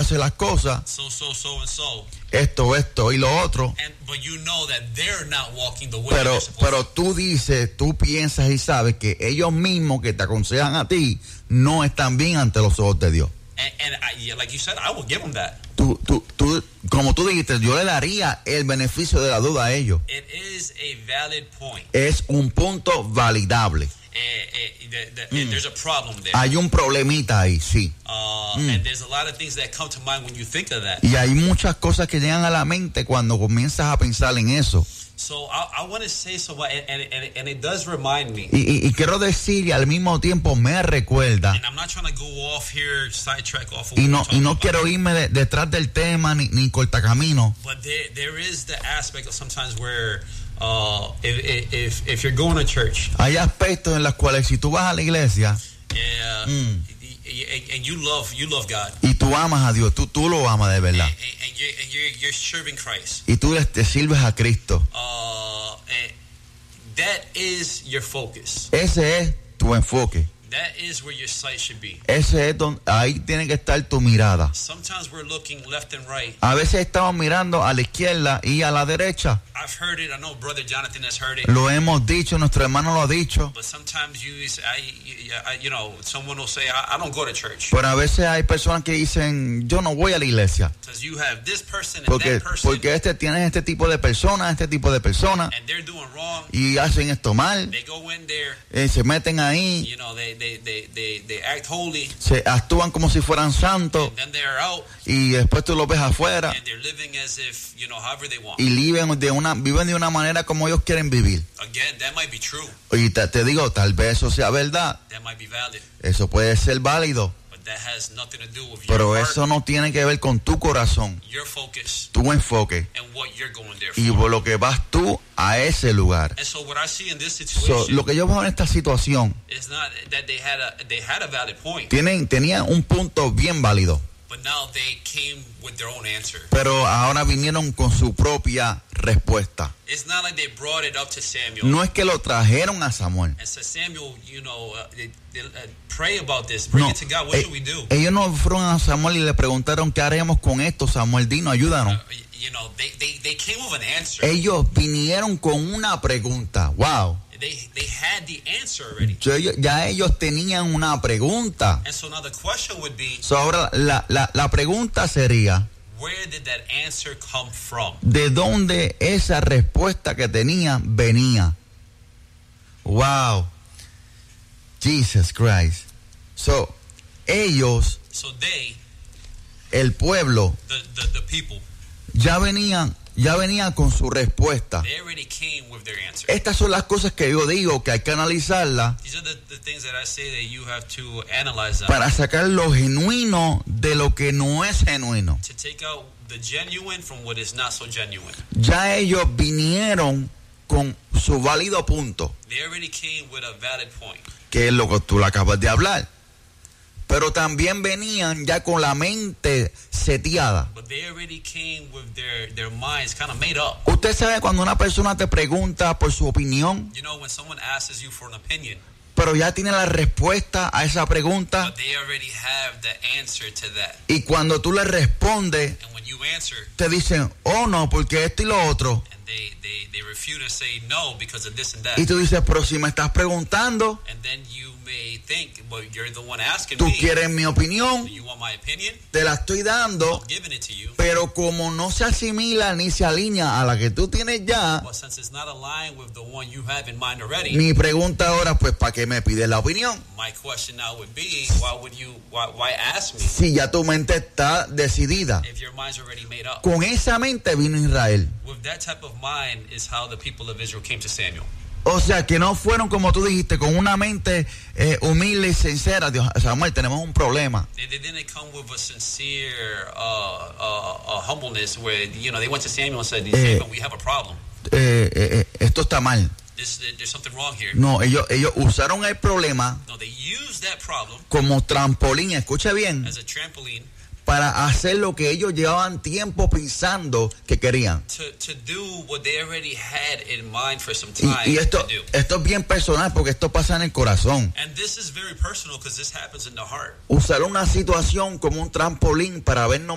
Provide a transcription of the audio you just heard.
hace las cosas, esto y lo otro. Pero tú piensas y sabes que ellos mismos que te aconsejan a ti no están bien ante los ojos de Dios. Like you said, I will give them that. Como tú dijiste, yo le daría el beneficio de la duda a ellos. It is a valid point. Es un punto validable. There's a problem there. Hay un problemita ahí, sí. And there's a lot of things that come to mind when you think of that. Y hay muchas cosas que llegan a la mente cuando comienzas a pensar en eso. So I want to say so, and it does remind me. Y quiero decir, y al mismo tiempo me recuerda. And I'm not trying to go off here, sidetrack off. Y no quiero irme detrás del tema ni cortacamino. But there is the aspect of sometimes where if you're going to church. Hay aspectos en los cuales si tú vas a la iglesia. And you love God. Y tú amas a Dios, tú lo amas de verdad. And you're serving Christ. Y tú te sirves a Cristo. That is your focus. Ese es tu enfoque. That is where your sight should be. Ese es donde ahí tiene que estar tu mirada. Sometimes we're looking left and right. A veces estamos mirando a la izquierda y a la derecha. I've heard it. I know Brother Jonathan has heard it. Lo hemos dicho, nuestro hermano lo ha dicho. But sometimes someone will say, I don't go to church. Pero a veces hay personas que dicen, yo no voy a la iglesia. Because you have this person and that person. Porque tienes este tipo de personas, And they're doing wrong. Y hacen esto mal. They go in there. Se meten ahí. You know, they act holy. Se actúan como si fueran santos. And then they're out. Y después tú los ves afuera. And they're living as if, however they want. Y viven de una manera como ellos quieren vivir. Again, that might be true. Y te digo, tal vez eso sea verdad. That might be valid. Eso puede ser válido. But that has nothing to do with your Pero heart, eso no tiene que ver con tu corazón, your focus, tu enfoque and what you're going there for. y por lo que vas tú a ese lugar. And so what I see in this situation Lo que yo veo en esta situación, is not that they had a valid point. Tenían un punto bien válido. But now they came with their own answer. Pero ahora vinieron con su propia respuesta. It's not like they brought it up to Samuel. No es que lo trajeron a Samuel. And so Samuel, pray about this. Bring it to God. What should we do? Ellos no fueron a Samuel y le preguntaron qué haremos con esto. Samuel, dinos, ayúdanos. They came with an answer. Ellos vinieron con una pregunta. Wow. They had the answer already. Ya ellos tenían una pregunta. And so now the question would be. So ahora la pregunta sería. Where did that answer come from? ¿De dónde esa respuesta que tenían venía? Wow. Jesus Christ. So ellos. So they. El pueblo. The people. Ya venían con su respuesta. They already came with their answer. Estas son las cosas que yo digo que hay que analizarlas. These are the things that I say that you have to analyze them. Para sacar lo genuino de lo que no es genuino. To take out the genuine from what is not so genuine. Ya ellos vinieron con su válido punto. They already came with a valid point. Que es lo que tú le acabas de hablar. Pero también venían ya con la mente seteada. But they already came with their minds kind of made up. Usted sabe cuando una persona te pregunta por su opinión. You know when someone asks you for an opinion. Pero ya tiene la respuesta a esa pregunta. But they already have the answer to that. Y cuando tú le respondes, and when you answer, te dicen, oh no, porque esto y lo otro. And they refuse to say no because of this and that. Y tú dices, pero si me estás preguntando. And then you may think, well, you're the one asking tú me. Quieres mi opinión. You want my opinion? Te la estoy dando. I'm giving it to you. Pero como no se asimila ni se alinea a la que tú tienes ya. Well, since it's not aligned with the one you have in mind already. Mi pregunta ahora, pues, ¿para qué me pides la opinión? My question now would be, why ask me? Si ya tu mente está decidida. If your mind's already made up. Con esa mente vino Israel. With that type of mind is how the people of Israel came to Samuel. O sea, que no fueron, como tú dijiste, con una mente humilde y sincera. Dios, Samuel, tenemos un problema. They didn't come with a sincere humbleness where, they went to Samuel and said, Samuel, we have a problem. Esto está mal. There's something wrong here. No, ellos usaron el problema. No, they used that problem como trampolín, escuche bien. As a trampoline. Para hacer lo que ellos llevaban tiempo pensando que querían. To do what they already had in mind for some time y esto to do. Esto es bien personal porque esto pasa en el corazón. And this is very personal because this happens in the heart. Usar una situación como un trampolín para vernos